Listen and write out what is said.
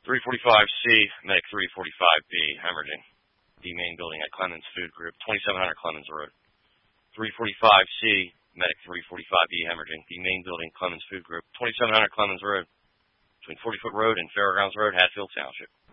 345C, Medic 345B, hemorrhaging. The main building at Clemens Food Group, 2700 Clemens Road. 345C, Medic 345B, hemorrhaging. The main building, Clemens Food Group, 2700 Clemens Road, between 40 Foot Road and Fairgrounds Road, Hatfield Township.